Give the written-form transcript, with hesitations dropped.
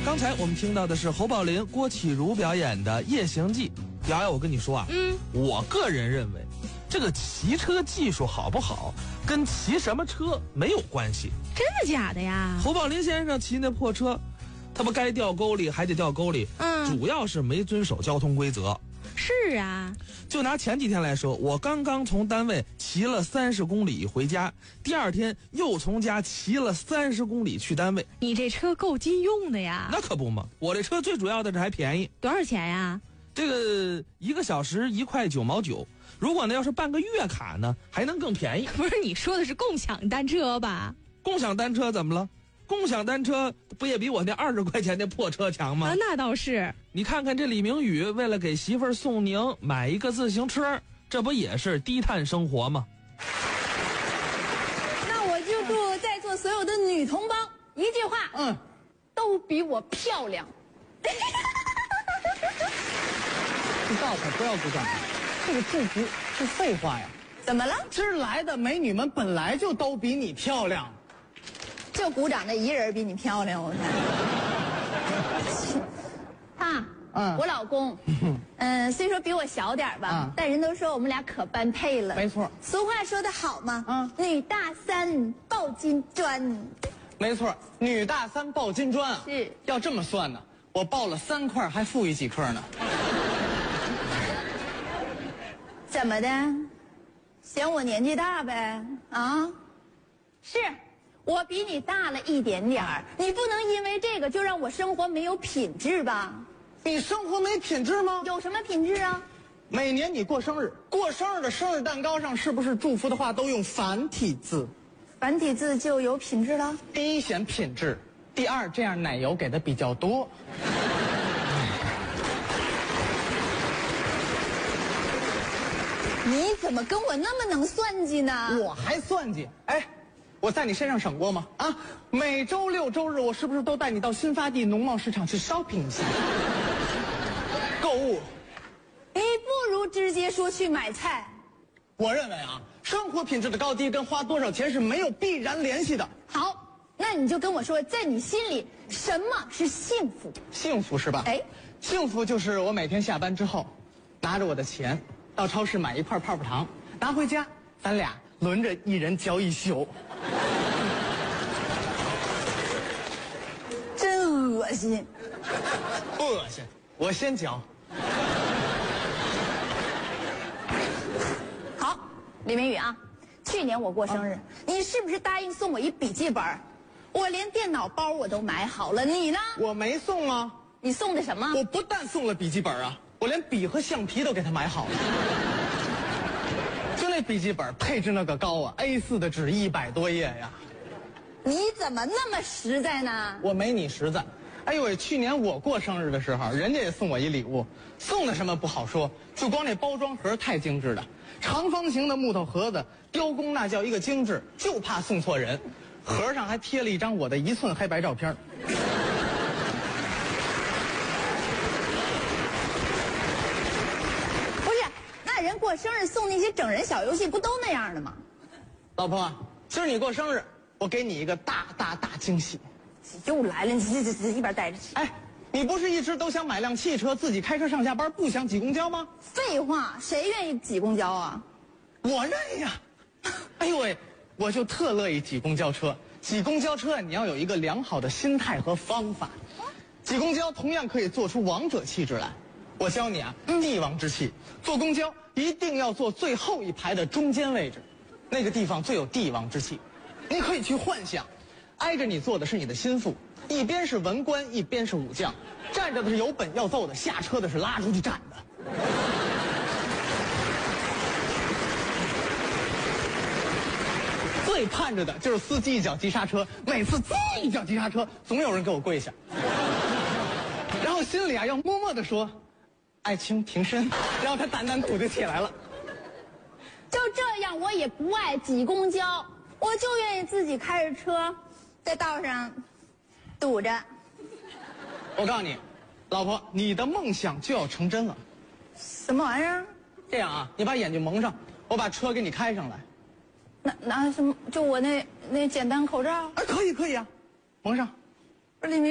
刚才我们听到的是侯宝林、郭启儒表演的《夜行记》。瑶瑶，我跟你说啊，我个人认为，这个骑车技术好不好，跟骑什么车没有关系。 真的假的呀？ 侯宝林先生骑那破车，他不该掉沟里还得掉沟里，主要是没遵守交通规则。 是啊， 就拿前几天来说，我刚刚从单位骑了30公里回家，第二天又从家骑了30公里去单位。 你这车够金用的呀。 那可不嘛，我这车最主要的是还便宜。 多少钱呀？ 这个1个小时1块9毛9，如果呢要是办个月卡呢，还能更便宜。 不是，你说的是共享单车吧？ 共享单车怎么了？共享单车不也比我那20块钱的破车强吗？ 那倒是。 你看看这李明宇为了给媳妇儿宋宁买一个自行车，这不也是低碳生活吗？ 那我就祝在座所有的女同胞一句话，都比我漂亮。 这大可不要鼓掌，这个祝福是废话呀。 怎么了？ 今儿来的美女们本来就都比你漂亮。 就鼓掌的一人比你漂亮，我看。我老公，虽说比我小点吧，但人都说我们俩可般配了。 没错。 俗话说得好嘛，女大三抱金砖。 没错，女大3抱金砖啊。 是。要这么算呢，我抱了3块，还富裕几颗呢。 怎么的？嫌我年纪大呗？啊？是。我比你大了一点点儿，你不能因为这个就让我生活没有品质吧？ 你生活没品质吗？ 有什么品质啊？ 每年你过生日的生日蛋糕上是不是祝福的话都用繁体字？ 繁体字就有品质了？ 第一显品质，第二这样奶油给的比较多。 你怎么跟我那么能算计呢？ 我还算计？我在你身上省过吗？每周6、周日我是不是都带你到新发地农贸市场去 shopping 一下，购物？ 你不如直接说去买菜。 我认为生活品质的高低跟花多少钱是没有必然联系的。 好，那你就跟我说，在你心里什么是幸福？ 幸福是吧？幸福就是我每天下班之后，拿着我的钱到超市买一块泡泡糖，拿回家，咱俩轮着一人嚼一宿。 真恶心。 不恶心，我先嚼。 好，李明宇去年我过生日，你是不是答应送我一笔记本？我连电脑包我都买好了，你呢？ 我没送啊。 你送的什么？ 我不但送了笔记本我连笔和橡皮都给他买好了。就那笔记本配置那个高A4 的纸100多页呀。 你怎么那么实在呢？ 我没你实在。去年我过生日的时候，人家也送我一礼物，送的什么不好说，就光那包装盒太精致了，长方形的木头盒子，雕工那叫一个精致，就怕送错人。盒上还贴了一张我的1寸黑白照片。 不是，那人过生日送那些整人小游戏不都那样的吗？ 老婆，今儿你过生日，我给你一个大惊喜。 又来了，你这一边待着去。 你不是一直都想买辆汽车，自己开车上下班，不想挤公交吗？ 废话，谁愿意挤公交啊？ 我愿意啊！我就特乐意挤公交车。挤公交车你要有一个良好的心态和方法。挤公交同样可以做出王者气质来。我教你帝王之气。坐公交一定要坐最后一排的中间位置，那个地方最有帝王之气。你可以去幻想，挨着你坐的是你的心腹，一边是文官，一边是武将，站着的是有本要揍的，下车的是拉出去斩的。最盼着的就是司机一脚急刹车，每次滋一脚急刹车，总有人给我跪下，然后心里要默默地说，爱卿平身，然后他掸掸土就起来了。 就这样，我也不爱挤公交，我就愿意自己开着车，在道上堵着。 我告诉你，老婆，你的梦想就要成真了。 什么玩意儿？ 这样你把眼睛蒙上，我把车给你开上来。 拿什么？就我那简单口罩？ 可以啊，蒙上。 不是李明。